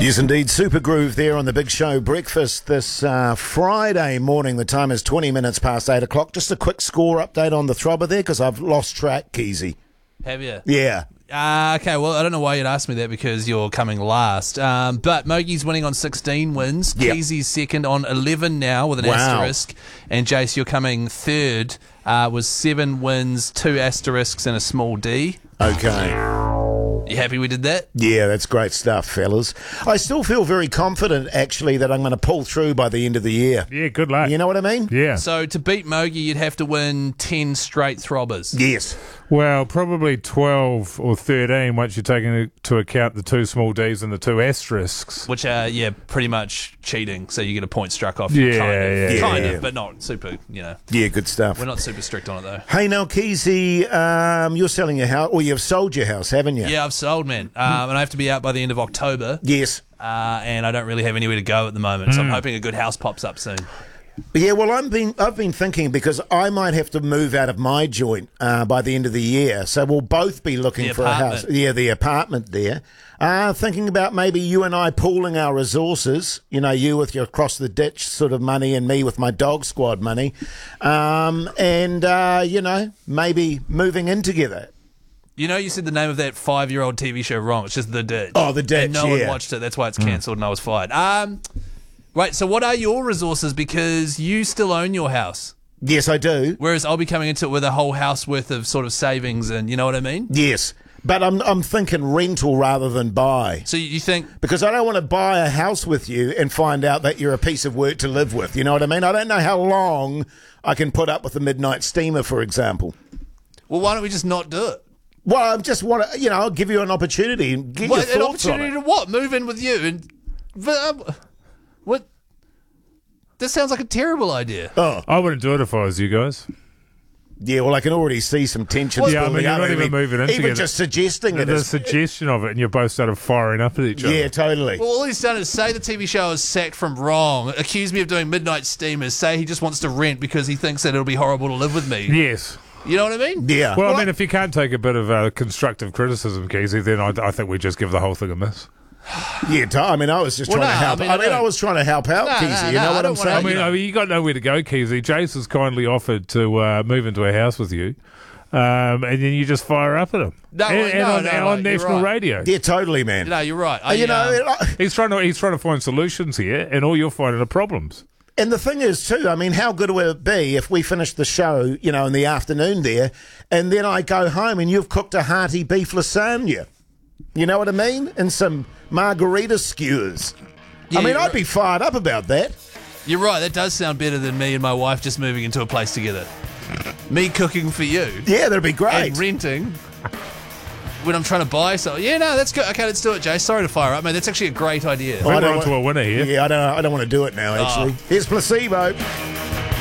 Yes, indeed. Super Groove there on the Big Show breakfast this Friday morning. The time is 20 minutes past 8 o'clock. Just a quick score update on the throbber there because I've lost track, Keezy. Have you? Yeah. Okay, well, I don't know why you'd ask me that because you're coming last. But Mogi's winning on 16 wins. Yep. Keezy's second on 11 now with an asterisk. And Jace, you're coming third with 7 wins, 2 asterisks and a small D. Okay. You happy we did that? Yeah, that's great stuff, fellas. I still feel very confident, actually, that I'm going to pull through by the end of the year. Yeah, good luck. You know what I mean? Yeah. So to beat Mogi, you'd have to win 10 straight throbbers. Yes. Well, probably 12 or 13 once you're taking into account the 2 small Ds and the 2 asterisks. Which are, pretty much cheating. So you get a point struck off. Yeah, kind yeah. of, but not super, Yeah, good stuff. We're not super strict on it, though. Hey, now, Keezy, you're selling your house, or you've sold your house, haven't you? Yeah, I've sold, man. And I have to be out by the end of October. Yes. And I don't really have anywhere to go at the moment, so I'm hoping a good house pops up soon. Yeah, well, I've been thinking because I might have to move out of my joint by the end of the year, so we'll both be looking for a house. Yeah, the apartment there. Thinking about maybe you and I pooling our resources. You know, you with your across the ditch sort of money, and me with my dog squad money, and maybe moving in together. You know, you said the name of that 5-year-old TV show wrong. It's just The Ditch. Oh, The Ditch, and no one watched it. That's why it's cancelled and I was fired. Right, so what are your resources? Because you still own your house. Yes, I do. Whereas I'll be coming into it with a whole house worth of sort of savings and you know what I mean? Yes, but I'm thinking rental rather than buy. So you think... Because I don't want to buy a house with you and find out that you're a piece of work to live with. You know what I mean? I don't know how long I can put up with a midnight steamer, for example. Well, why don't we just not do it? Well, I just want to, I'll give you an opportunity and get your thoughts on it. An opportunity to what? Move in with you and... what? This sounds like a terrible idea. Oh. I wouldn't do it if I was you guys. Yeah, well, I can already see some tension. Yeah, I mean, you're not even moving in even together. just suggesting it. The suggestion of it, and you're both started firing up at each other. Yeah, totally. Well, all he's done is say the TV show is sacked from wrong, accuse me of doing midnight steamers, say he just wants to rent because he thinks that it'll be horrible to live with me. Yes. You know what I mean? Yeah. Well, I mean, if you can't take a bit of constructive criticism, Keezy, then I think we just give the whole thing a miss. Yeah, I mean, I was just trying to help. I was trying to help out, Keezy. You know what I'm saying? I mean, you got nowhere to go, Keezy. Jace has kindly offered to move into a house with you, and then you just fire up at him. On national radio. Yeah, totally, man. No, you're right. He's trying to find solutions here, and all you're finding are problems. And the thing is, too, I mean, how good would it be if we finish the show, in the afternoon there, and then I go home and you've cooked a hearty beef lasagna? You know what I mean? And some margarita skewers. Yeah, I mean, I'd be fired up about that. You're right. That does sound better than me and my wife just moving into a place together. Me cooking for you. Yeah, that'd be great. And renting when I'm trying to buy something. Yeah, no, that's good. Okay, let's do it, Jay. Sorry to fire up, mate. That's actually a great idea. We're on to a winner here. Yeah, I don't want to do it now, actually. Here's Placebo.